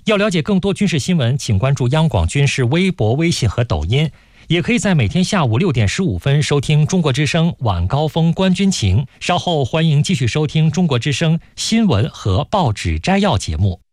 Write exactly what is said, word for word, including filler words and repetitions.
要了解更多军事新闻，请关注央广军事微博、微信和抖音，也可以在每天下午六点十五分收听中国之声晚高峰观军情。稍后欢迎继续收听中国之声新闻和报纸摘要节目。